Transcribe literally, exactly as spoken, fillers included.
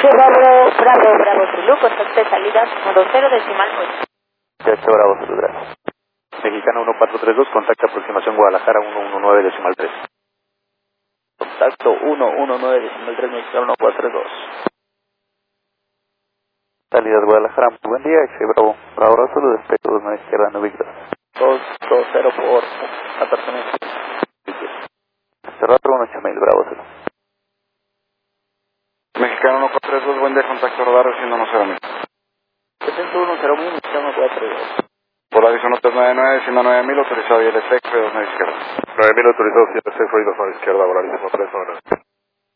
Bravo, Bravo, Bravo, Zulu, contacto de salida, modo cero, decimal ocho. ocho Bravo, Zulu, gracias. Mexicana uno cuatro tres dos, contacto aproximación Guadalajara uno uno nueve, decimal tres. Contacto uno uno nueve, decimal tres, Mexicana uno cuatro tres dos. Salida de Guadalajara, muy buen día, X Bravo, Bravo, Zulu, despejo dos nueve izquierda, no ubica. dos dos cero por catorce mil. Cerrado uno ocho mil, Bravo, Zulu. Mexicano uno cuatro tres dos, buen día, contacto radar, recién uno cero mil. setenta y uno cero mil, Mexicano uno cuatro tres dos. Por aviso no tres nueve nueve, ciento nueve mil, autorizado y L T E C, dos nueve izquierda. nueve mil autorizado, siete seis, ruido a izquierda, Volaris tres horas.